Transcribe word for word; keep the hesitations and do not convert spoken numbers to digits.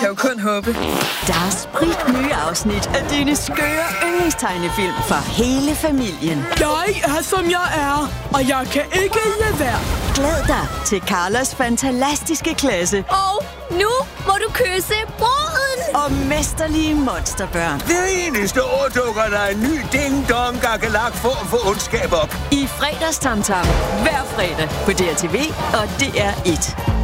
kan jo kun håbe. Der er spritnye afsnit af dine skøre yndlingstegnefilm for hele familien. Jeg er, som jeg er, og jeg kan ikke lade være. Glæd dig til Carlos fantastiske klasse Og nu må du kysse bruden. og mesterlige monsterbørn. Hver eneste år dukker der en ny ding-dong gakkelak for at få ondskab op. I fredagstamtam hver fredag på D R T V og D R et.